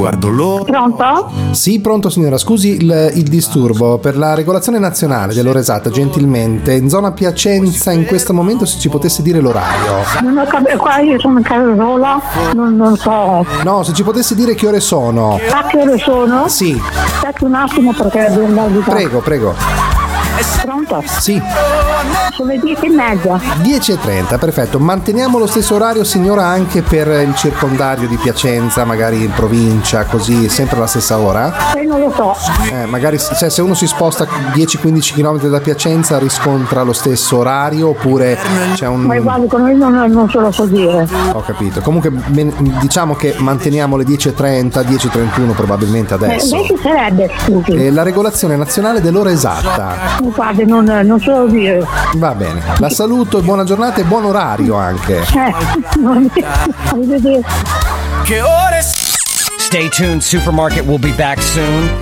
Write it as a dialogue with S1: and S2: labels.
S1: guardo l'ora.
S2: Pronto?
S3: Sì, pronto signora, scusi il disturbo. Per la regolazione nazionale dell'ora esatta, gentilmente, in zona Piacenza in questo momento se ci potesse dire l'orario.
S2: Non ho capito, qua io sono in casa sola, non so.
S3: No, se ci potesse dire che ore sono.
S2: A che ore sono?
S3: Sì.
S2: Aspetta un attimo perché devo andare di qua.
S3: Prego.
S2: Pronto?
S3: Sì.
S2: Sono le 10:30.
S3: 10:30, perfetto. Manteniamo lo stesso orario, signora, anche per il circondario di Piacenza, magari in provincia, così, sempre la stessa ora?
S2: Non lo so.
S3: Magari se uno si sposta 10-15 km da Piacenza riscontra lo stesso orario oppure c'è un...
S2: Ma guarda, con noi non se lo so dire.
S3: Ho capito. Comunque diciamo che manteniamo le 10:30, 10:31 probabilmente adesso.
S2: Lei chi sarebbe, scusi?
S3: La regolazione nazionale dell'ora esatta.
S2: Guarda, non so lo dire.
S3: Va bene. La saluto e buona giornata e buon orario anche.
S2: Arrivederci.
S1: Che ore?
S4: Stay tuned, Supermarket will be back soon.